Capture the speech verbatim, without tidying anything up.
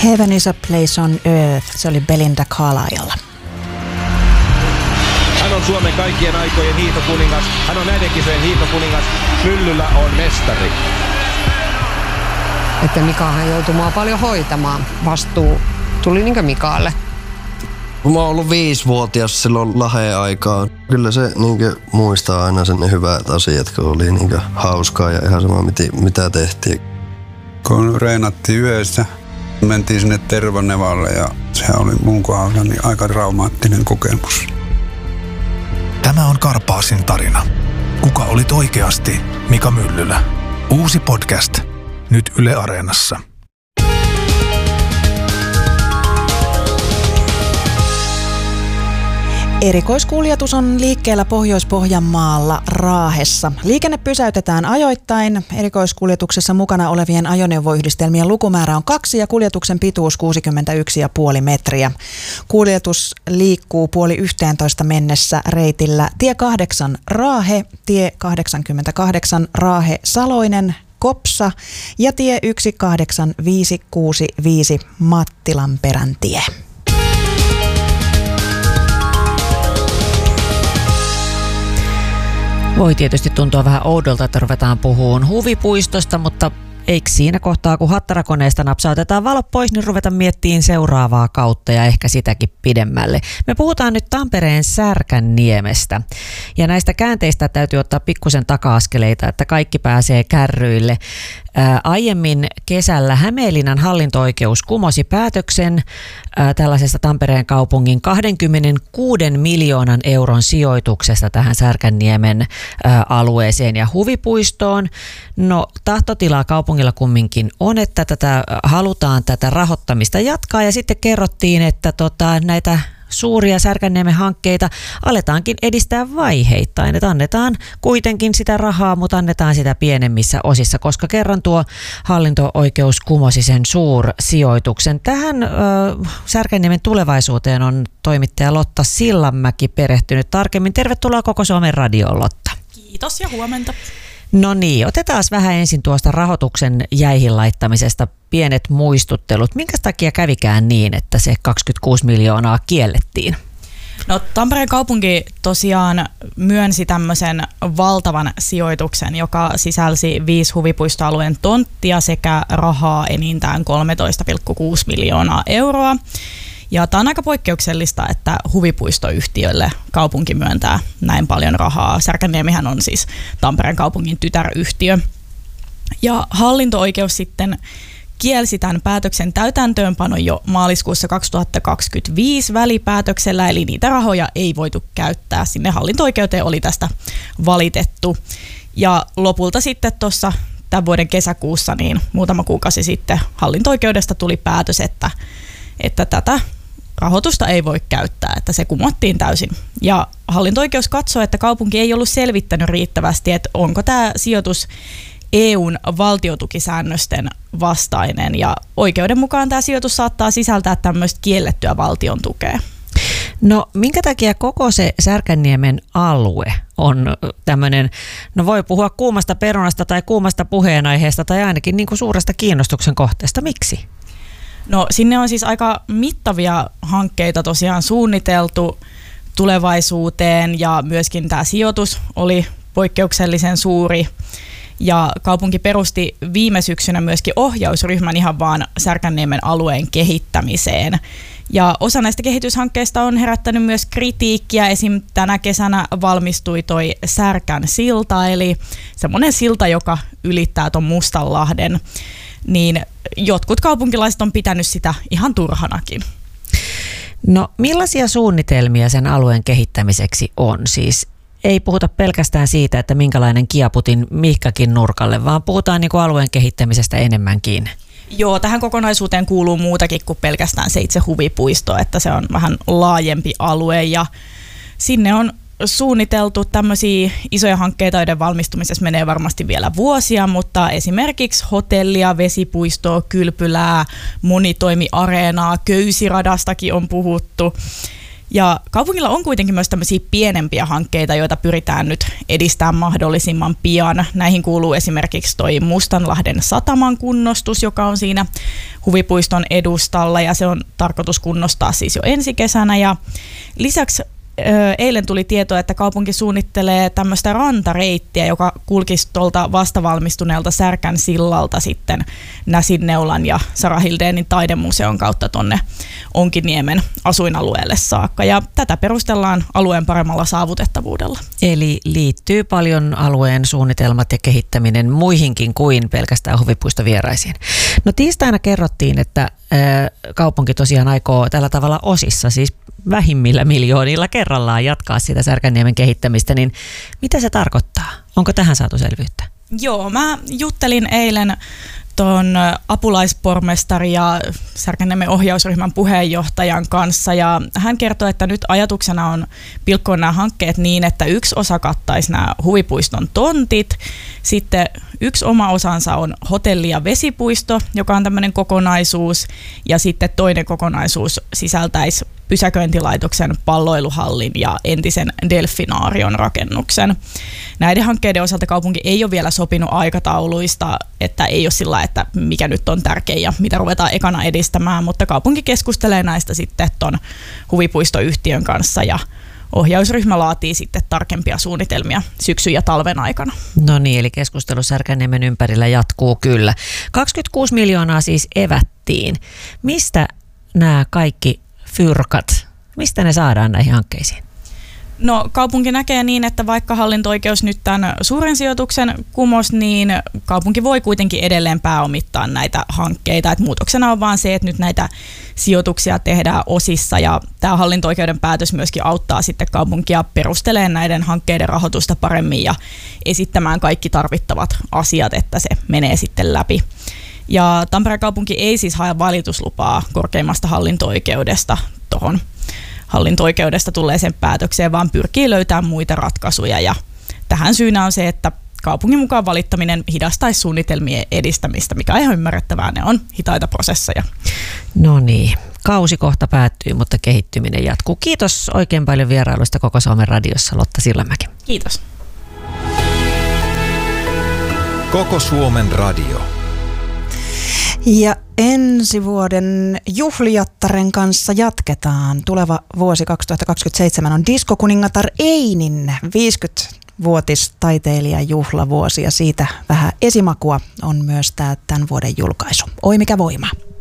Heaven is a place on earth, se oli Belinda Carlisle. Hän on Suomen kaikkien aikojen hiihtokuningas. Hän on näiden kisojen hiihtokuningas. Myllyllä on mestari. Että Mikahan joutui mua paljon hoitamaan. Vastuu tuli niinkö Mikaalle? Mä oon ollut viisivuotias silloin Laheen aikaan. Kyllä se niinkö muistaa aina sen ne hyvät asiat, kun oli niinkö hauskaa ja ihan sama mitä tehtiin. Kun reenattiin yössä, mentiin sinne Tervanevalle ja se oli mun kohdalla niin aika traumaattinen kokemus. Tämä on Karpaasin tarina. Kuka olit oikeasti Mika Myllylä? Uusi podcast. Nyt Yle Areenassa. Erikoiskuljetus on liikkeellä Pohjois-Pohjanmaalla Raahessa. Liikenne pysäytetään ajoittain. Erikoiskuljetuksessa mukana olevien ajoneuvoyhdistelmien lukumäärä on kaksi ja kuljetuksen pituus kuusikymmentäyksi pilkku viisi metriä. Kuljetus liikkuu puoli yhteentoista mennessä reitillä tie kahdeksan Raahe, tie kahdeksankymmentäkahdeksan Raahe Saloinen, Kopsa ja tie yksi kahdeksan viisi kuusi viisi Mattilanperän tie. Voi tietysti tuntua vähän oudolta, että ruvetaan puhumaan huvipuistosta, mutta eikö siinä kohtaa, kun hattarakoneesta napsautetaan valot pois, niin ruvetaan miettimään seuraavaa kautta ja ehkä sitäkin pidemmälle. Me puhutaan nyt Tampereen Särkänniemestä ja näistä käänteistä täytyy ottaa pikkusen taka-askeleita, että kaikki pääsee kärryille. Ää, aiemmin kesällä Hämeenlinnan hallinto-oikeus kumosi päätöksen ää, tällaisesta Tampereen kaupungin kaksikymmentäkuusi miljoonan euron sijoituksesta tähän Särkänniemen ää, alueeseen ja huvipuistoon. No tahtotilaa kaupungilla kumminkin on, että tätä halutaan tätä rahoittamista jatkaa ja sitten kerrottiin, että tota, näitä suuria Särkänniemen hankkeita aletaankin edistää vaiheittain, että annetaan kuitenkin sitä rahaa, mutta annetaan sitä pienemmissä osissa, koska kerran tuo hallinto-oikeus kumosi sen suursijoituksen. Tähän ö, Särkänniemen tulevaisuuteen on toimittaja Lotta Sillanmäki perehtynyt tarkemmin. Tervetuloa Koko Suomen radioon, Lotta. Kiitos ja huomenta. No niin, otetaan vähän ensin tuosta rahoituksen jäihin laittamisesta pienet muistuttelut. Minkä takia kävikään niin, että se kaksikymmentäkuusi miljoonaa kiellettiin? No Tampereen kaupunki tosiaan myönsi tämmöisen valtavan sijoituksen, joka sisälsi viisi huvipuistoalueen tonttia sekä rahaa enintään kolmetoista pilkku kuusi miljoonaa euroa. Ja tämä on aika poikkeuksellista, että huvipuistoyhtiölle kaupunki myöntää näin paljon rahaa. Särkänniemihän on siis Tampereen kaupungin tytäryhtiö. Ja hallinto-oikeus sitten kielsi tämän päätöksen täytäntöönpanon jo maaliskuussa kaksituhattakaksikymmentäviisi välipäätöksellä, eli niitä rahoja ei voitu käyttää. Sinne hallinto-oikeuteen oli tästä valitettu. Ja lopulta sitten tuossa tämän vuoden kesäkuussa, niin muutama kuukausi sitten hallinto-oikeudesta tuli päätös, että, että tätä rahoitusta ei voi käyttää, että se kumottiin täysin. Ja hallinto-oikeus katsoi, että kaupunki ei ollut selvittänyt riittävästi, että onko tämä sijoitus E U:n valtiotukisäännösten vastainen. Ja oikeuden mukaan tämä sijoitus saattaa sisältää tämmöistä kiellettyä valtion tukea. No minkä takia koko se Särkänniemen alue on tämmöinen, no voi puhua kuumasta perunasta tai kuumasta puheenaiheesta tai ainakin niin kuin suuresta kiinnostuksen kohteesta. Miksi? No sinne on siis aika mittavia hankkeita tosiaan suunniteltu tulevaisuuteen ja myöskin tämä sijoitus oli poikkeuksellisen suuri. Ja kaupunki perusti viime syksynä myöskin ohjausryhmän ihan vaan Särkänniemen alueen kehittämiseen. Ja osa näistä kehityshankkeista on herättänyt myös kritiikkiä. Esim. Tänä kesänä valmistui toi Särkän silta, eli semmoinen silta, joka ylittää ton Mustanlahden. Niin jotkut kaupunkilaiset on pitänyt sitä ihan turhanakin. No millaisia suunnitelmia sen alueen kehittämiseksi on? Siis ei puhuta pelkästään siitä, että minkälainen kiaputin mihkäkin nurkalle, vaan puhutaan niin kuin alueen kehittämisestä enemmänkin. Joo, tähän kokonaisuuteen kuuluu muutakin kuin pelkästään se itse huvipuisto, että se on vähän laajempi alue ja sinne on suunniteltu tämmöisiä isoja hankkeita, joiden valmistumisessa menee varmasti vielä vuosia, mutta esimerkiksi hotellia, vesipuistoa, kylpylää, monitoimiareenaa, köysiradastakin on puhuttu. Ja kaupungilla on kuitenkin myös tämmöisiä pienempiä hankkeita, joita pyritään nyt edistämään mahdollisimman pian. Näihin kuuluu esimerkiksi toi Mustanlahden sataman kunnostus, joka on siinä huvipuiston edustalla ja se on tarkoitus kunnostaa siis jo ensi kesänä. Ja lisäksi eilen tuli tieto, että kaupunki suunnittelee tämmöistä rantareittiä, joka kulkisi tuolta vastavalmistuneelta Särkän sillalta sitten Näsinneulan ja Sara Hildénin taidemuseon kautta tonne Onkiniemen asuinalueelle saakka. Ja tätä perustellaan alueen paremmalla saavutettavuudella. Eli liittyy paljon alueen suunnitelmat ja kehittäminen muihinkin kuin pelkästään huvipuistovieraisiin. No tiistaina kerrottiin, että ää, kaupunki tosiaan aikoo tällä tavalla osissa, siis vähimmillä miljoonilla kerrallaan jatkaa sitä Särkänniemen kehittämistä, niin mitä se tarkoittaa? Onko tähän saatu selvyyttä? Joo, mä juttelin eilen tuon apulaispormestari ja Särkänniemen ohjausryhmän puheenjohtajan kanssa ja hän kertoi, että nyt ajatuksena on pilkkoa nämä hankkeet niin, että yksi osa kattaisi nämä huvipuiston tontit, sitten yksi oma osansa on hotelli- ja vesipuisto, joka on tämmöinen kokonaisuus ja sitten toinen kokonaisuus sisältäisi pysäköintilaitoksen palloiluhallin ja entisen delfinaarion rakennuksen. Näiden hankkeiden osalta kaupunki ei ole vielä sopinut aikatauluista, että ei ole sillä, että mikä nyt on tärkein ja mitä ruvetaan ekana edistämään, mutta kaupunki keskustelee näistä sitten ton huvipuistoyhtiön kanssa ja ohjausryhmä laatii sitten tarkempia suunnitelmia syksyn ja talven aikana. No niin, eli keskustelu Särkänniemen ympärillä jatkuu kyllä. kaksikymmentäkuusi miljoonaa siis evättiin. Mistä nämä kaikki fyrkat, mistä ne saadaan näihin hankkeisiin? No kaupunki näkee niin, että vaikka hallinto-oikeus nyt tämän suuren sijoituksen kumos, niin kaupunki voi kuitenkin edelleen pääomittaa näitä hankkeita. Et muutoksena on vaan se, että nyt näitä sijoituksia tehdään osissa ja tämä hallinto-oikeuden päätös myöskin auttaa sitten kaupunkia perustelemaan näiden hankkeiden rahoitusta paremmin ja esittämään kaikki tarvittavat asiat, että se menee sitten läpi. Ja Tampereen kaupunki ei siis hae valituslupaa korkeimmasta hallinto-oikeudesta tuohon hallinto-oikeudesta tulleeseen päätökseen, vaan pyrkii löytämään muita ratkaisuja. Ja tähän syynä on se, että kaupungin mukaan valittaminen hidastaisi suunnitelmien edistämistä, mikä on ihan ymmärrettävää. Ne on hitaita prosesseja. No niin, kausi kohta päättyy, mutta kehittyminen jatkuu. Kiitos oikein paljon vierailusta Koko Suomen radiossa, Lotta Sillanmäki. Kiitos. Koko Suomen radio. Ja ensi vuoden juhlijattaren kanssa jatketaan. Tuleva vuosi kaksituhattakaksikymmentäseitsemän on diskokuningatar Einin viisikymmenvuotistaiteilijan juhlavuosi ja siitä vähän esimakua on myös tämä tämän vuoden julkaisu. Oi mikä voima!